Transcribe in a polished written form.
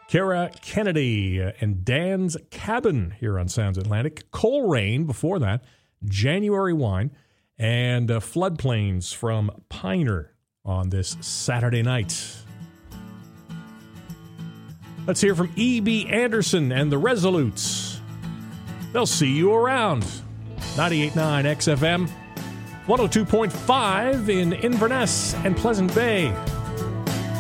Kara Kennedy and Dan's Cabin here on Sounds Atlantic. Coleraine before that. January Wine. And Floodplains from Piner on this Saturday night. Let's hear from E.B. Anderson and the Resolutes. They'll see you around. 98.9 XFM, 102.5 in Inverness and Pleasant Bay.